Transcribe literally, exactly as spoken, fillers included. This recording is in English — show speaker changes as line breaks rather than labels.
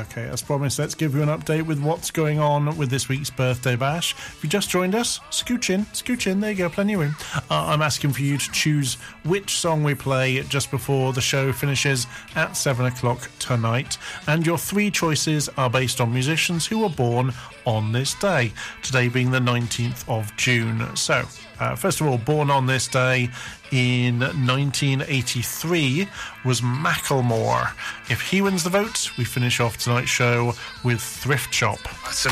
Okay, as promised, let's give you an update with what's going on with this week's Birthday Bash. If you just joined us, scooch in, scooch in, there you go, plenty of room. Uh, I'm asking for you to choose which song we play just before the show finishes at seven o'clock tonight. And your three choices are based on musicians who were born on this day, today being the nineteenth of June. So, uh, first of all, born on this day in nineteen eighty-three was Macklemore. If he wins the vote, we finish off tonight's show with Thrift Shop.
Lots of